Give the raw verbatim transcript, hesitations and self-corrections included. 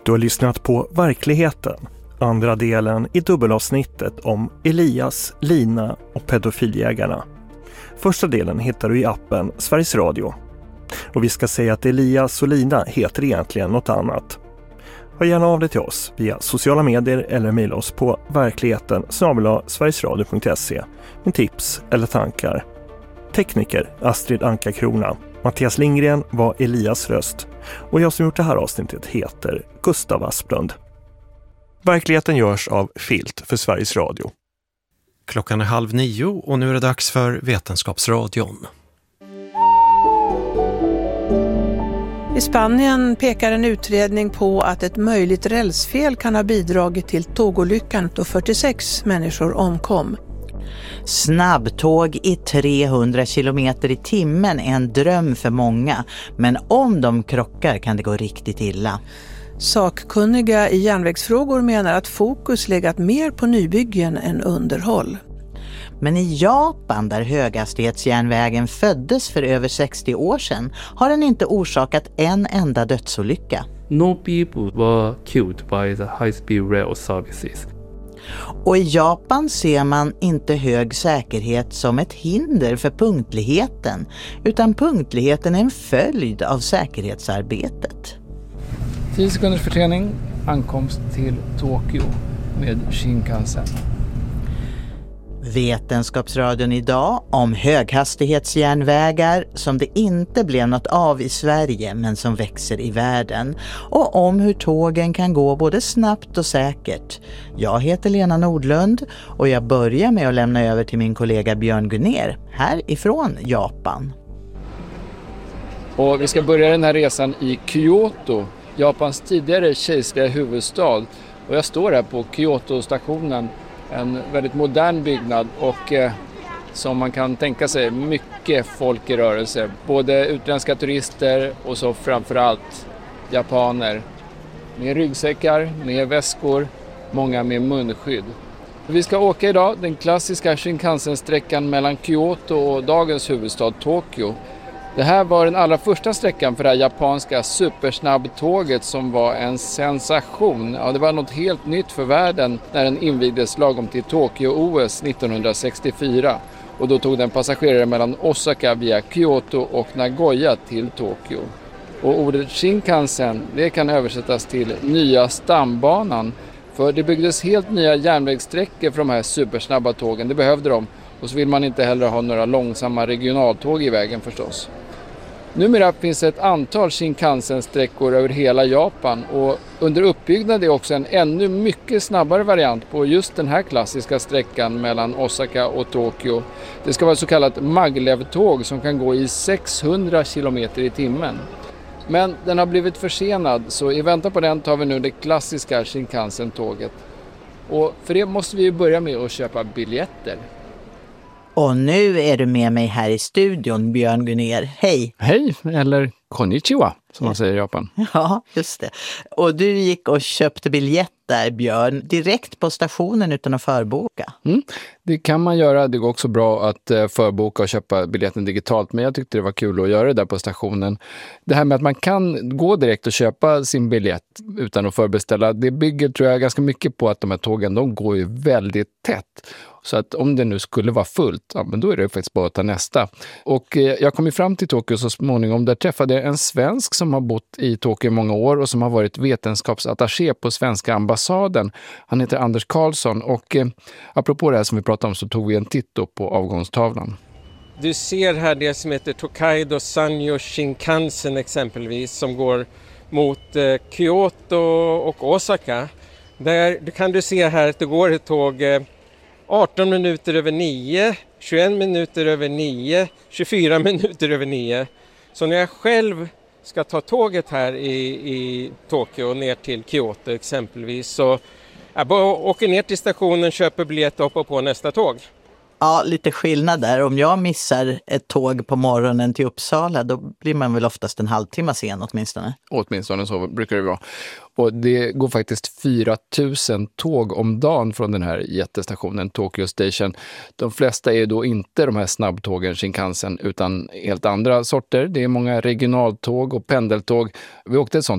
Du har lyssnat på Verkligheten, andra delen i dubbelavsnittet om Elias, Lina och pedofiljägarna. Första delen hittar du i appen Sveriges Radio. Och vi ska säga att Elias och Lina heter egentligen något annat. Hör gärna av dig till oss via sociala medier eller mejla oss på verkligheten snabel-a sverigesradio punkt se med tips eller tankar. Tekniker Astrid Anka-Krona. Mattias Lindgren var Elias röst och jag som gjort det här avsnittet heter Gustav Asplund. Verkligheten görs av Filt för Sveriges Radio. Klockan är halv nio och nu är det dags för Vetenskapsradion. I Spanien pekar en utredning på att ett möjligt rälsfel kan ha bidragit till tågolyckan då fyrtiosex människor omkom. Snabbtåg i trehundra kilometer i timmen är en dröm för många, men om de krockar kan det gå riktigt illa. Sakkunniga i järnvägsfrågor menar att fokus legat mer på nybyggen än underhåll. Men i Japan, där höghastighetsjärnvägen föddes för över sextio år sedan, har den inte orsakat en enda dödsolycka. No people were killed by the high-speed rail services. Och i Japan ser man inte hög säkerhet som ett hinder för punktligheten, utan punktligheten är en följd av säkerhetsarbetet. tio sekunders förträning, ankomst till Tokyo med Shinkansen. Vetenskapsradion idag om höghastighetsjärnvägar som det inte blev något av i Sverige men som växer i världen, och om hur tågen kan gå både snabbt och säkert. Jag heter Lena Nordlund och jag börjar med att lämna över till min kollega Björn Gunner härifrån Japan. Och vi ska börja den här resan i Kyoto, Japans tidigare kejserliga huvudstad. Och jag står här på Kyoto-stationen. En väldigt modern byggnad och eh, som man kan tänka sig mycket folk i rörelse. Både utländska turister och så framförallt japaner. Med ryggsäckar, med väskor, många med munskydd. Vi ska åka idag den klassiska Shinkansen-sträckan mellan Kyoto och dagens huvudstad Tokyo. Det här var den allra första sträckan för det här japanska supersnabbtåget som var en sensation. Ja, det var något helt nytt för världen när den invigdes lagom till Tokyo-O S nittonhundrasextiofyra. Och då tog den passagerare mellan Osaka via Kyoto och Nagoya till Tokyo. Och ordet Shinkansen, det kan översättas till nya stambanan. För det byggdes helt nya järnvägssträckor för de här supersnabba tågen, det behövde de. Och så vill man inte heller ha några långsamma regionaltåg i vägen förstås. Numera finns ett antal Shinkansen-sträckor över hela Japan och under uppbyggnad är också en ännu mycket snabbare variant på just den här klassiska sträckan mellan Osaka och Tokyo. Det ska vara ett så kallat maglev-tåg som kan gå i sexhundra kilometer i timmen. Men den har blivit försenad så i väntan på den tar vi nu det klassiska Shinkansen-tåget. Och för det måste vi börja med att köpa biljetter. Och nu är du med mig här i studion, Björn Gunner. Hej! Hej, eller konnichiwa som man säger i Japan. Ja, just det. Och du gick och köpte biljetter, Björn, direkt på stationen utan att förboka. Mm, det kan man göra. Det går också bra att uh, förboka och köpa biljetten digitalt. Men jag tyckte det var kul att göra det där på stationen. Det här med att man kan gå direkt och köpa sin biljett utan att förbeställa, det bygger tror jag ganska mycket på att de här tågen, de går ju väldigt tätt. Så att om det nu skulle vara fullt, ja, men då är det faktiskt bara att ta nästa. Och eh, jag kom ju fram till Tokyo så småningom. Där träffade jag en svensk som har bott i Tokyo i många år och som har varit vetenskapsattaché på svenska ambassaden. Han heter Anders Karlsson och eh, apropå det här som vi pratade om så tog vi en titt på avgångstavlan. Du ser här det som heter Tokaido Sanyo Shinkansen exempelvis som går mot eh, Kyoto och Osaka. Där kan du se här att det går ett tåg eh, arton minuter över nio, tjugoen minuter över nio, tjugofyra minuter över nio. Så när jag själv ska ta tåget här i, i Tokyo ner till Kyoto exempelvis så jag bara åker ner till stationen, köper biljett och hoppar på nästa tåg. Ja, lite skillnad där. Om jag missar ett tåg på morgonen till Uppsala, då blir man väl oftast en halvtimme sen åtminstone. Åtminstone så brukar det vara. Och det går faktiskt fyra tusen tåg om dagen från den här jättestationen Tokyo Station. De flesta är då inte de här snabbtågen Shinkansen utan helt andra sorter. Det är många regionaltåg och pendeltåg. Vi åkte ett sånt